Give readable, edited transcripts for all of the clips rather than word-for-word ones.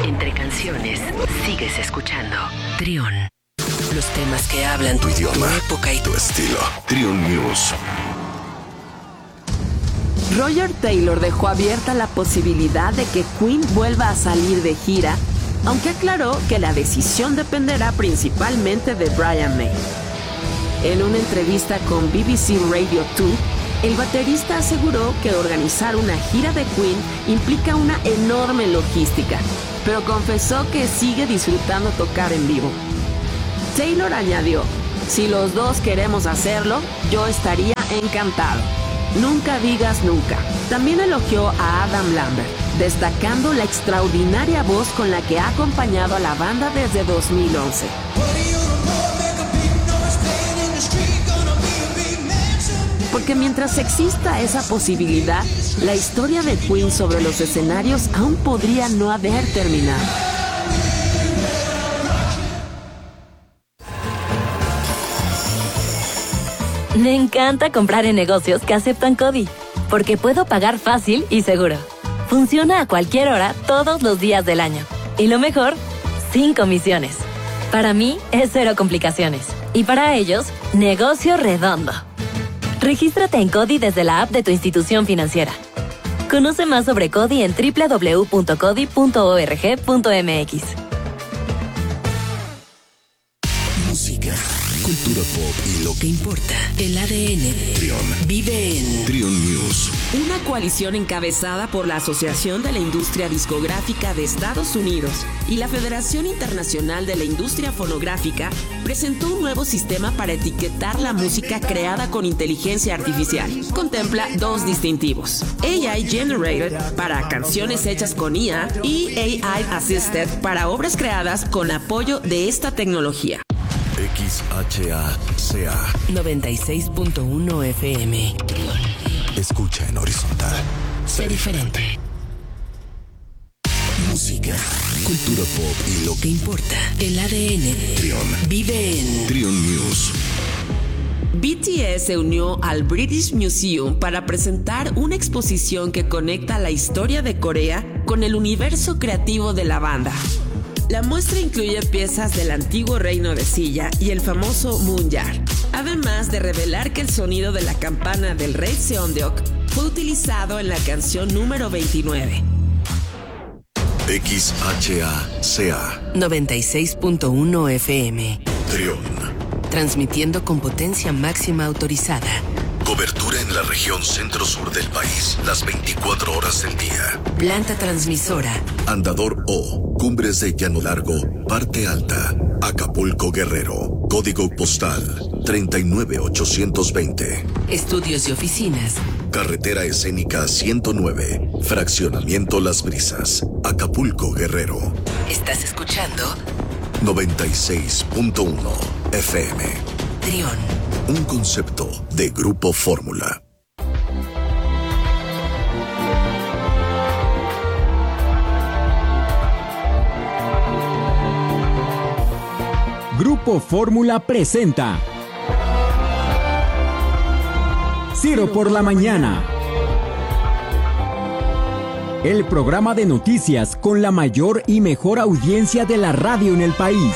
Entre canciones, sigues escuchando Trión. Los temas que hablan tu idioma, tu época y tu estilo. Trión News. Roger Taylor dejó abierta la posibilidad de que Queen vuelva a salir de gira, aunque aclaró que la decisión dependerá principalmente de Brian May. En una entrevista con BBC Radio 2, el baterista aseguró que organizar una gira de Queen implica una enorme logística, pero confesó que sigue disfrutando tocar en vivo. Taylor añadió: "Si los dos queremos hacerlo, yo estaría encantado. Nunca digas nunca". También elogió a Adam Lambert, destacando la extraordinaria voz con la que ha acompañado a la banda desde 2011. Porque mientras exista esa posibilidad, la historia de Queen sobre los escenarios aún podría no haber terminado. Me encanta comprar en negocios que aceptan CODI, porque puedo pagar fácil y seguro. Funciona a cualquier hora, todos los días del año. Y lo mejor, sin comisiones. Para mí, es cero complicaciones. Y para ellos, negocio redondo. Regístrate en CODI desde la app de tu institución financiera. Conoce más sobre CODI en www.codi.org.mx. Música, cultura pop y lo que importa. El ADN de Trión vive en Trión News. Una coalición encabezada por la Asociación de la Industria Discográfica de Estados Unidos y la Federación Internacional de la Industria Fonográfica presentó un nuevo sistema para etiquetar la música creada con inteligencia artificial. Contempla dos distintivos: AI Generated para canciones hechas con IA y AI Assisted para obras creadas con apoyo de esta tecnología. XHACA 96.1 FM. Escucha en horizontal. Sé diferente. Música, cultura pop y lo que importa. El ADN de Trión vive en Trión News. BTS se unió al British Museum para presentar una exposición que conecta la historia de Corea con el universo creativo de la banda. La muestra incluye piezas del antiguo reino de Silla y el famoso Munjar, además de revelar que el sonido de la campana del rey Seondeok fue utilizado en la canción número 29. XHACA 96.1 FM. Trión. Transmitiendo con potencia máxima autorizada. Cobertura en la región centro-sur del país, las 24 horas del día. Planta transmisora. Andador O, Cumbres de Llano Largo, Parte Alta, Acapulco, Guerrero. Código postal 39820. Estudios y oficinas. Carretera Escénica 109, Fraccionamiento Las Brisas, Acapulco, Guerrero. Estás escuchando 96.1 FM. Trión. Un concepto de Grupo Fórmula. Grupo Fórmula presenta Ciro por la Mañana. El programa de noticias con la mayor y mejor audiencia de la radio en el país.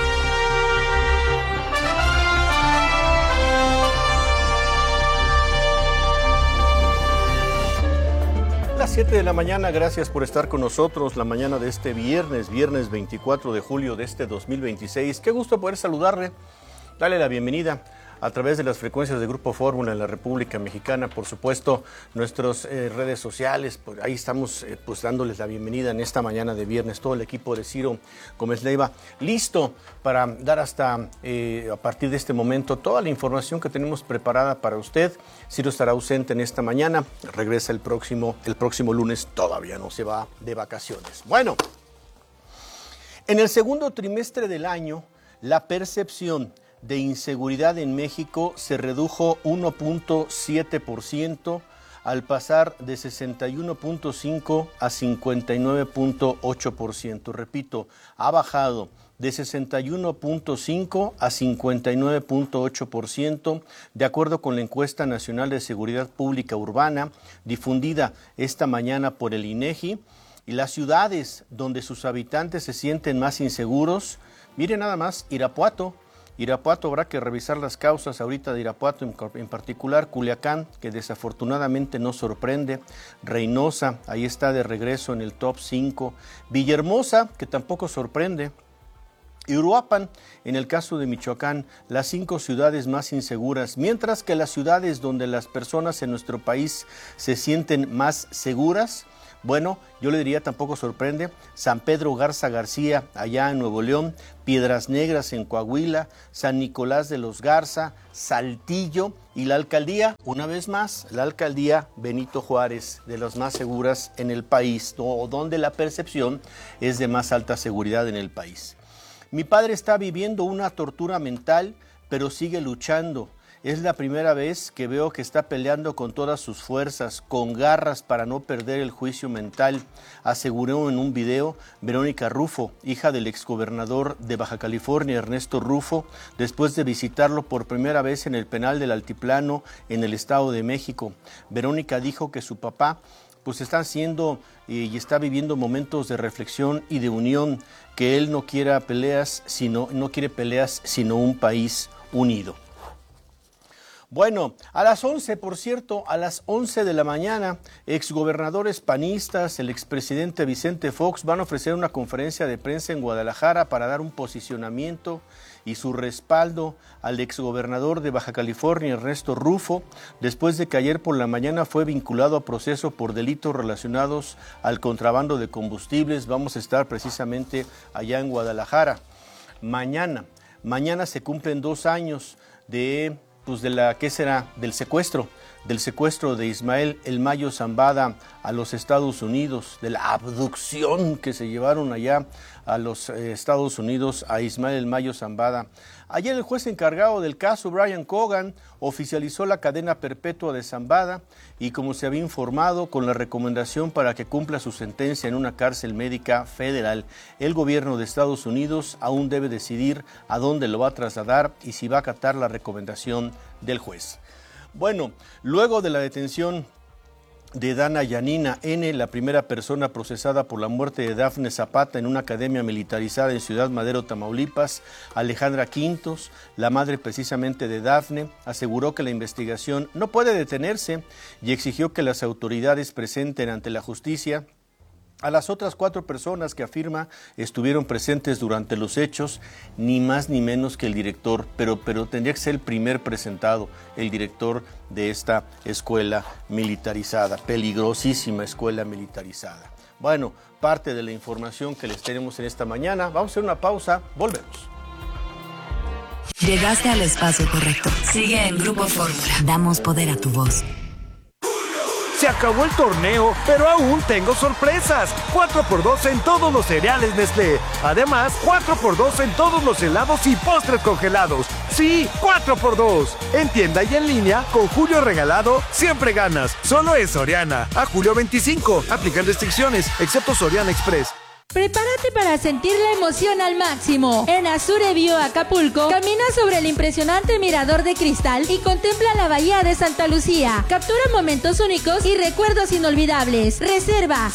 Las 7 de la mañana, gracias por estar con nosotros la mañana de este viernes 24 de julio de este 2026. Qué gusto poder saludarle, darle la bienvenida a través de las frecuencias de Grupo Fórmula en la República Mexicana, por supuesto, nuestras redes sociales, pues ahí estamos pues dándoles la bienvenida en esta mañana de viernes, todo el equipo de Ciro Gómez Leiva, listo para dar hasta a partir de este momento toda la información que tenemos preparada para usted. Ciro estará ausente en esta mañana, regresa el próximo lunes, todavía no se va de vacaciones. Bueno, en el segundo trimestre del año, la percepción de inseguridad en México se redujo 1.7% al pasar de 61.5 a 59.8%. Repito, ha bajado de 61.5 a 59.8%, de acuerdo con la encuesta nacional de seguridad pública urbana difundida esta mañana por el INEGI. y las ciudades donde sus habitantes se sienten más inseguros, miren nada más, Irapuato, habrá que revisar las causas ahorita de Irapuato, en particular Culiacán, que desafortunadamente no sorprende, Reynosa, ahí está de regreso en el top 5, Villahermosa, que tampoco sorprende, y Uruapan, en el caso de Michoacán, las 5 ciudades más inseguras, mientras que las ciudades donde las personas en nuestro país se sienten más seguras, bueno, yo le diría tampoco sorprende, San Pedro Garza García, allá en Nuevo León, Piedras Negras en Coahuila, San Nicolás de los Garza, Saltillo y la alcaldía, una vez más, la alcaldía Benito Juárez, de las más seguras en el país, o donde la percepción es de más alta seguridad en el país. Mi padre está viviendo una tortura mental, pero sigue luchando. Es la primera vez que veo que está peleando con todas sus fuerzas, con garras para no perder el juicio mental, aseguró en un video Verónica Rufo, hija del exgobernador de Baja California, Ernesto Rufo, después de visitarlo por primera vez en el penal del Altiplano en el Estado de México. Verónica dijo que su papá pues está haciendo y está viviendo momentos de reflexión y de unión, que él no quiere peleas, sino un país unido. Bueno, a las 11, por cierto, a las 11 de la mañana, exgobernadores panistas, el expresidente Vicente Fox van a ofrecer una conferencia de prensa en Guadalajara para dar un posicionamiento y su respaldo al exgobernador de Baja California, Ernesto Rufo, después de que ayer por la mañana fue vinculado a proceso por delitos relacionados al contrabando de combustibles. Vamos a estar precisamente allá en Guadalajara. Mañana se cumplen 2 años del secuestro de Ismael El Mayo Zambada a los Estados Unidos, de la abducción que se llevaron allá a los Estados Unidos a Ismael El Mayo Zambada. Ayer el juez encargado del caso, Brian Cogan, oficializó la cadena perpetua de Zambada y, como se había informado, con la recomendación para que cumpla su sentencia en una cárcel médica federal. El gobierno de Estados Unidos aún debe decidir a dónde lo va a trasladar y si va a acatar la recomendación del juez. Bueno, luego de la detención de Dana Yanina N., la primera persona procesada por la muerte de Dafne Zapata en una academia militarizada en Ciudad Madero, Tamaulipas, Alejandra Quintos, la madre precisamente de Dafne, aseguró que la investigación no puede detenerse y exigió que las autoridades presenten ante la justicia a las otras 4 personas que afirma estuvieron presentes durante los hechos, ni más ni menos que el director, pero tendría que ser el primer presentado, el director de esta escuela militarizada, peligrosísima escuela militarizada. Bueno, parte de la información que les tenemos en esta mañana. Vamos a hacer una pausa, volvemos. Llegaste al espacio correcto. Sigue en Grupo Fórmula. Damos poder a tu voz. Se acabó el torneo, pero aún tengo sorpresas. 4x2 en todos los cereales Nestlé. Además, 4x2 en todos los helados y postres congelados. Sí, 4x2. En tienda y en línea, con Julio Regalado, siempre ganas. Solo es Soriana. A julio 25. Aplican restricciones, excepto Soriana Express. Prepárate para sentir la emoción al máximo. En Azure View Acapulco, camina sobre el impresionante mirador de cristal y contempla la bahía de Santa Lucía. Captura momentos únicos y recuerdos inolvidables. Reserva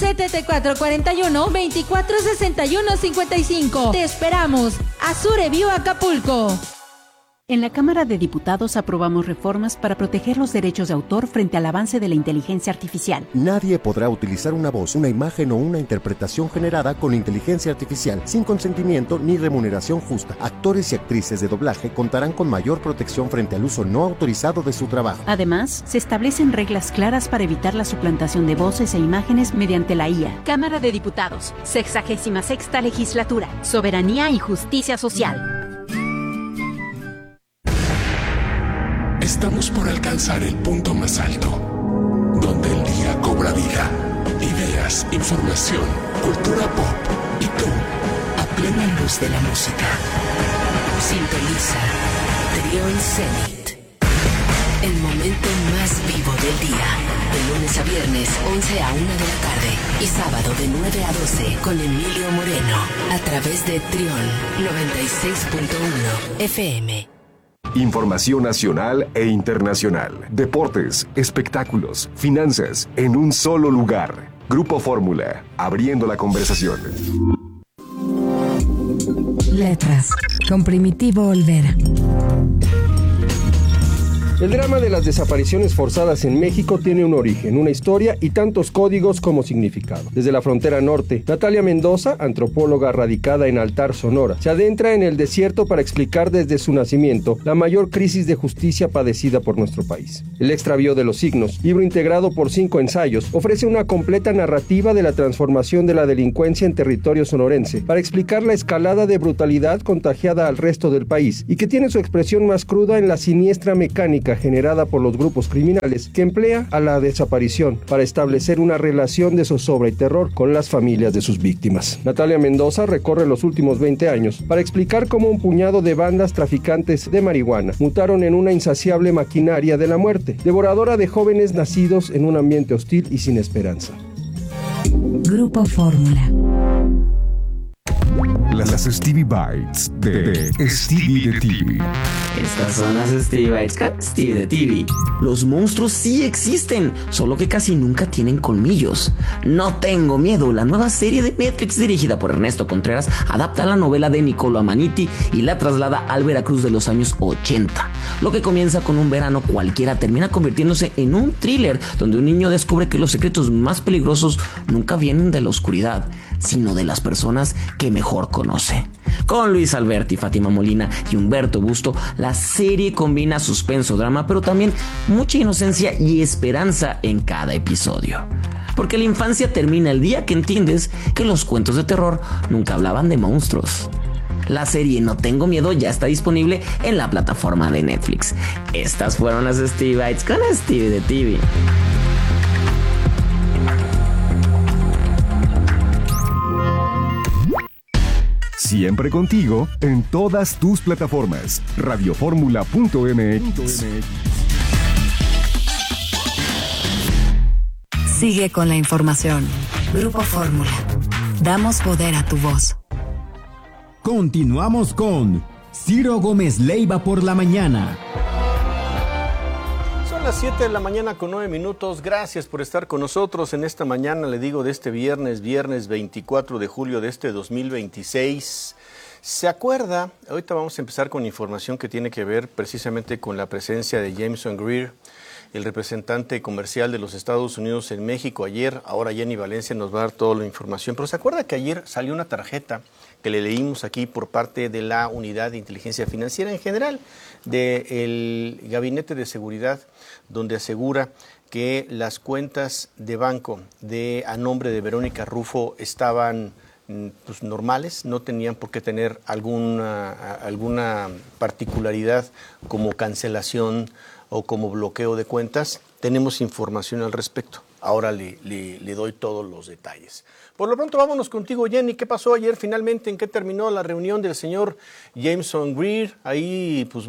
7441-246155. Te esperamos. Azure View Acapulco. En la Cámara de Diputados aprobamos reformas para proteger los derechos de autor frente al avance de la inteligencia artificial. Nadie podrá utilizar una voz, una imagen o una interpretación generada con inteligencia artificial sin consentimiento ni remuneración justa. Actores y actrices de doblaje contarán con mayor protección frente al uso no autorizado de su trabajo. Además, se establecen reglas claras para evitar la suplantación de voces e imágenes mediante la IA. Cámara de Diputados, 66ª Legislatura, Soberanía y Justicia Social. Estamos por alcanzar el punto más alto, donde el día cobra vida. Ideas, información, cultura pop y tú, a plena luz de la música. Sintoniza Trión Zenit. El momento más vivo del día. De lunes a viernes, 11 a 1 de la tarde. Y sábado de 9 a 12 con Emilio Moreno. A través de Trión 96.1 FM. Información nacional e internacional. Deportes, espectáculos, finanzas, en un solo lugar. Grupo Fórmula, abriendo la conversación. Letras, con Primitivo Olvera. El drama de las desapariciones forzadas en México tiene un origen, una historia y tantos códigos como significado. Desde la frontera norte, Natalia Mendoza, antropóloga radicada en Altar, Sonora, se adentra en el desierto para explicar desde su nacimiento la mayor crisis de justicia padecida por nuestro país. El extravío de los signos, libro integrado por 5 ensayos, ofrece una completa narrativa de la transformación de la delincuencia en territorio sonorense para explicar la escalada de brutalidad contagiada al resto del país y que tiene su expresión más cruda en la siniestra mecánica generada por los grupos criminales que emplea a la desaparición para establecer una relación de zozobra y terror con las familias de sus víctimas. Natalia Mendoza recorre los últimos 20 años para explicar cómo un puñado de bandas traficantes de marihuana mutaron en una insaciable maquinaria de la muerte, devoradora de jóvenes nacidos en un ambiente hostil y sin esperanza. Grupo Fórmula. Las Stevie Bites de Stevie de TV. Estas son las Stevie Bites con Stevie de TV. Los monstruos sí existen, solo que casi nunca tienen colmillos. No tengo miedo, la nueva serie de Netflix dirigida por Ernesto Contreras adapta la novela de Niccolo Amaniti y la traslada al Veracruz de los años 80. Lo que comienza con un verano cualquiera termina convirtiéndose en un thriller donde un niño descubre que los secretos más peligrosos nunca vienen de la oscuridad, sino de las personas que mejor conoce. Con Luis Alberti, Fátima Molina y Humberto Busto, la serie combina suspenso, drama, pero también mucha inocencia y esperanza en cada episodio. Porque la infancia termina el día que entiendes que los cuentos de terror nunca hablaban de monstruos. La serie No Tengo Miedo ya está disponible en la plataforma de Netflix. Estas fueron las Stevie Bites con Stevie de TV. Siempre contigo en todas tus plataformas. Radioformula.mx. Sigue con la información. Grupo Fórmula. Damos poder a tu voz. Continuamos con Ciro Gómez Leiva por la mañana. Son las 7 de la mañana con 9 minutos. Gracias por estar con nosotros en esta mañana, le digo, de este viernes 24 de julio de este 2026. ¿Se acuerda? Ahorita vamos a empezar con información que tiene que ver precisamente con la presencia de Jameson Greer, el representante comercial de los Estados Unidos en México ayer. Ahora Jenny Valencia nos va a dar toda la información. Pero ¿se acuerda que ayer salió una tarjeta que le leímos aquí por parte de la Unidad de Inteligencia Financiera en general, del Gabinete de Seguridad, donde asegura que las cuentas de banco a nombre de Verónica Rufo estaban pues normales, no tenían por qué tener alguna particularidad como cancelación o como bloqueo de cuentas? Tenemos información al respecto. Ahora le doy todos los detalles. Por lo pronto, vámonos contigo, Jenny. ¿Qué pasó ayer finalmente? ¿En qué terminó la reunión del señor Jameson Greer? Ahí, pues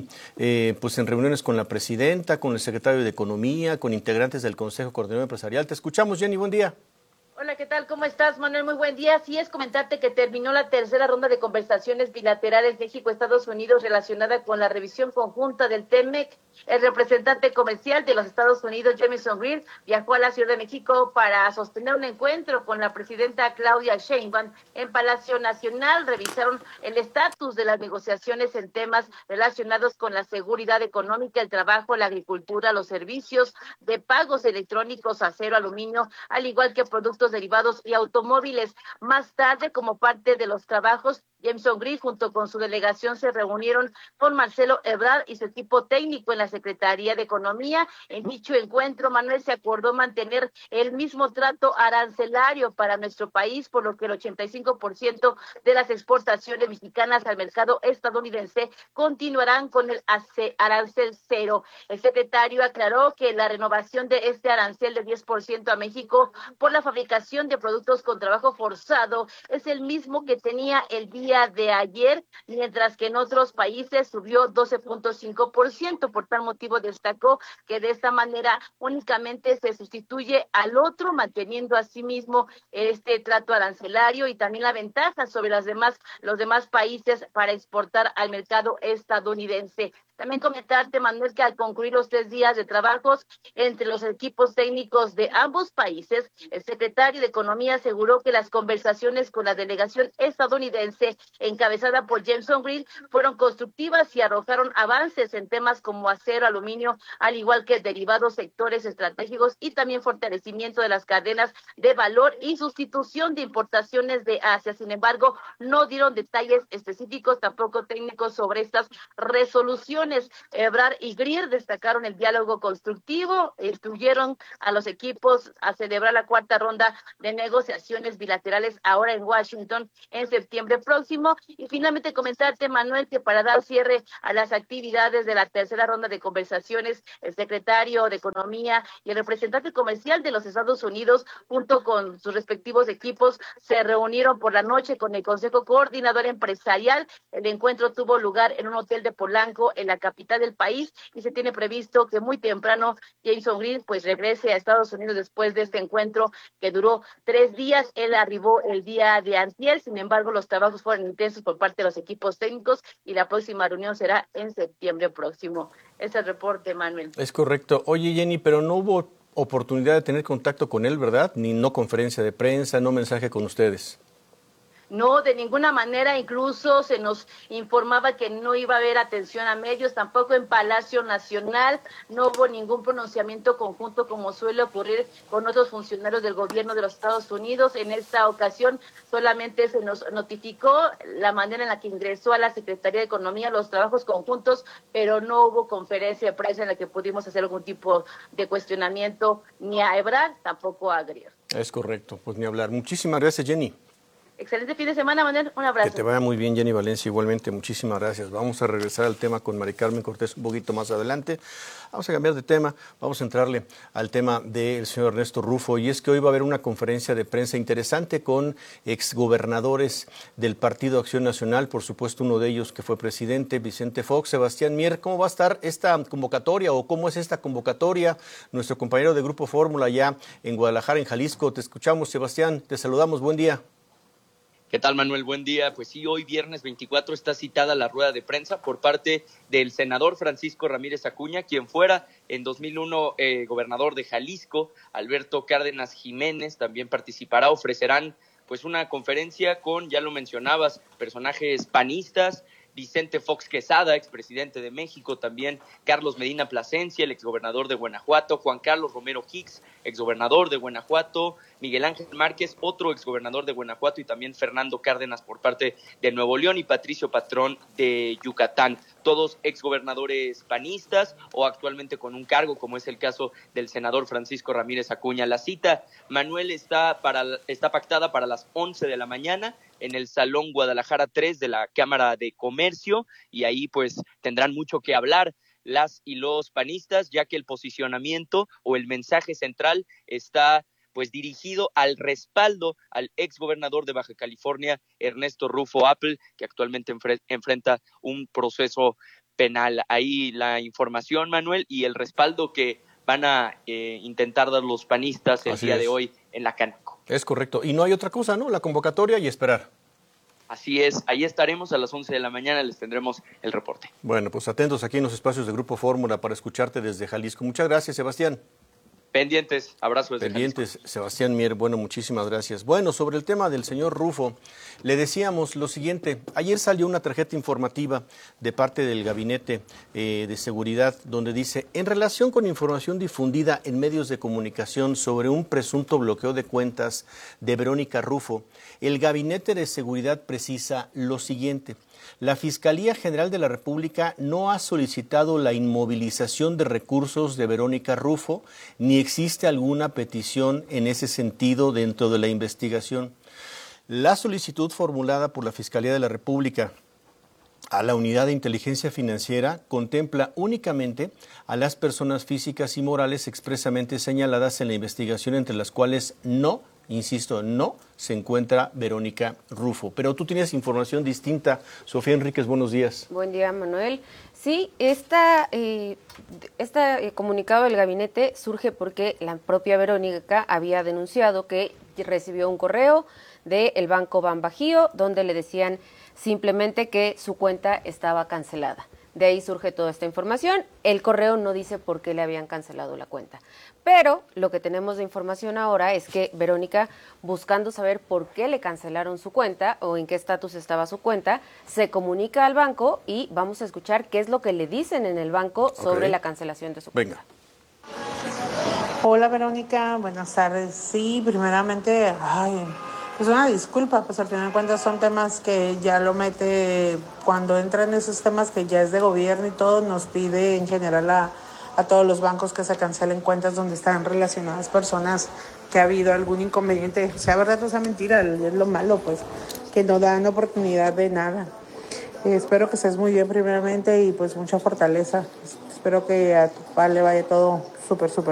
en reuniones con la presidenta, con el secretario de Economía, con integrantes del Consejo Coordinador Empresarial. Te escuchamos, Jenny. Buen día. Hola, ¿qué tal? ¿Cómo estás, Manuel? Muy buen día. Sí, es comentarte que terminó la tercera ronda de conversaciones bilaterales México-Estados Unidos relacionada con la revisión conjunta del TEMEC. El representante comercial de los Estados Unidos, Jameson Greer, viajó a la Ciudad de México para sostener un encuentro con la presidenta Claudia Sheinbaum en Palacio Nacional. Revisaron el estatus de las negociaciones en temas relacionados con la seguridad económica, el trabajo, la agricultura, los servicios de pagos electrónicos, acero, aluminio, al igual que productos derivados y automóviles. Más tarde, como parte de los trabajos, Jameson Greer junto con su delegación se reunieron con Marcelo Ebrard y su equipo técnico en la Secretaría de Economía. En dicho encuentro, Manuel, se acordó mantener el mismo trato arancelario para nuestro país, por lo que el 85% de las exportaciones mexicanas al mercado estadounidense continuarán con el arancel cero. El secretario aclaró que la renovación de este arancel de 10% a México por la fabricación de productos con trabajo forzado es el mismo que tenía el día de ayer, mientras que en otros países subió 12.5%. Por tal motivo destacó que de esta manera únicamente se sustituye al otro, manteniendo asimismo este trato arancelario y también la ventaja sobre los demás países para exportar al mercado estadounidense. También comentarte, Manuel, que al concluir los 3 días de trabajos entre los equipos técnicos de ambos países, el secretario de Economía aseguró que las conversaciones con la delegación estadounidense encabezada por Jameson Green fueron constructivas y arrojaron avances en temas como acero, aluminio, al igual que derivados, sectores estratégicos y también fortalecimiento de las cadenas de valor y sustitución de importaciones de Asia. Sin embargo, no dieron detalles específicos, tampoco técnicos, sobre estas resoluciones. Ebrard y Greer destacaron el diálogo constructivo, instruyeron a los equipos a celebrar la 4ª ronda de negociaciones bilaterales ahora en Washington en septiembre próximo. Y finalmente comentarte, Manuel, que para dar cierre a las actividades de la 3ª ronda de conversaciones, el secretario de Economía y el representante comercial de los Estados Unidos, junto con sus respectivos equipos, se reunieron por la noche con el Consejo Coordinador Empresarial. El encuentro tuvo lugar en un hotel de Polanco, en la capital del país, y se tiene previsto que muy temprano Jameson Green pues regrese a Estados Unidos después de este encuentro que duró 3 días. Él arribó el día de antier, sin embargo los trabajos fueron intensos por parte de los equipos técnicos y la próxima reunión será en septiembre próximo. Ese es el reporte, Manuel. Es correcto. Oye, Jenny, pero no hubo oportunidad de tener contacto con él, ¿verdad? Ni no conferencia de prensa, no mensaje con ustedes. No, de ninguna manera, incluso se nos informaba que no iba a haber atención a medios, tampoco en Palacio Nacional, no hubo ningún pronunciamiento conjunto como suele ocurrir con otros funcionarios del gobierno de los Estados Unidos. En esta ocasión solamente se nos notificó la manera en la que ingresó a la Secretaría de Economía los trabajos conjuntos, pero no hubo conferencia de prensa en la que pudimos hacer algún tipo de cuestionamiento ni a Ebrard, tampoco a Greer. Es correcto, pues ni hablar. Muchísimas gracias, Jenny. Excelente fin de semana, Manuel. Un abrazo. Que te vaya muy bien, Jenny Valencia. Igualmente, muchísimas gracias. Vamos a regresar al tema con Mari Carmen Cortés un poquito más adelante. Vamos a cambiar de tema. Vamos a entrarle al tema del señor Ernesto Rufo. Y es que hoy va a haber una conferencia de prensa interesante con exgobernadores del Partido Acción Nacional. Por supuesto, uno de ellos que fue presidente, Vicente Fox. Sebastián Mier, ¿cómo va a estar esta convocatoria o cómo es esta convocatoria? Nuestro compañero de Grupo Fórmula allá en Guadalajara, en Jalisco. Te escuchamos, Sebastián. Te saludamos. Buen día. ¿Qué tal, Manuel? Buen día. Pues sí, hoy viernes 24 está citada la rueda de prensa por parte del senador Francisco Ramírez Acuña, quien fuera en 2001 gobernador de Jalisco. Alberto Cárdenas Jiménez también participará. Ofrecerán pues una conferencia con, ya lo mencionabas, personajes panistas. Vicente Fox Quesada, expresidente de México, también Carlos Medina Plasencia, el exgobernador de Guanajuato, Juan Carlos Romero Hicks, exgobernador de Guanajuato, Miguel Ángel Márquez, otro exgobernador de Guanajuato, y también Fernando Cárdenas por parte de Nuevo León y Patricio Patrón de Yucatán, todos exgobernadores panistas o actualmente con un cargo, como es el caso del senador Francisco Ramírez Acuña. La cita, Manuel, está pactada para las 11 de la mañana en el Salón Guadalajara 3 de la Cámara de Comercio, y ahí pues tendrán mucho que hablar las y los panistas, ya que el posicionamiento o el mensaje central está pues dirigido al respaldo al exgobernador de Baja California, Ernesto Rufo Apple, que actualmente enfrenta un proceso penal. Ahí la información, Manuel, y el respaldo que van a intentar dar los panistas el día de hoy en la Cánaco. Es correcto. Y no hay otra cosa, ¿no? La convocatoria y esperar. Así es, ahí estaremos a las 11 de la mañana, les tendremos el reporte. Bueno, pues atentos aquí en los espacios de Grupo Fórmula para escucharte desde Jalisco. Muchas gracias, Sebastián. Pendientes, abrazo desde Pendientes, Jalisco. Sebastián Mier, bueno, muchísimas gracias. Bueno, sobre el tema del señor Rufo, le decíamos lo siguiente. Ayer salió una tarjeta informativa de parte del Gabinete de Seguridad donde dice, en relación con información difundida en medios de comunicación sobre un presunto bloqueo de cuentas de Verónica Rufo, el Gabinete de Seguridad precisa lo siguiente. La Fiscalía General de la República no ha solicitado la inmovilización de recursos de Verónica Rufo, ni existe alguna petición en ese sentido dentro de la investigación. La solicitud formulada por la Fiscalía de la República a la Unidad de Inteligencia Financiera contempla únicamente a las personas físicas y morales expresamente señaladas en la investigación, entre las cuales no se encuentra Verónica Rufo. Pero tú tienes información distinta. Sofía Enríquez, buenos días. Buen día, Manuel. Sí, este comunicado del gabinete surge porque la propia Verónica había denunciado que recibió un correo del Banco Banbajío donde le decían simplemente que su cuenta estaba cancelada. De ahí surge toda esta información. El correo no dice por qué le habían cancelado la cuenta. Pero lo que tenemos de información ahora es que Verónica, buscando saber por qué le cancelaron su cuenta o en qué estatus estaba su cuenta, se comunica al banco y vamos a escuchar qué es lo que le dicen en el banco sobre la cancelación de su cuenta. Hola Verónica, buenas tardes. Sí, primeramente, pues una disculpa, pues al final de cuentas son temas que ya lo mete, cuando entran esos temas que ya es de gobierno y todo, nos pide en general a todos los bancos que se cancelen cuentas donde están relacionadas personas que ha habido algún inconveniente, sea verdad o sea mentira, es lo malo, pues, que no dan oportunidad de nada. Espero que estés muy bien primeramente y pues mucha fortaleza. Espero que a tu papá le vaya todo súper, súper.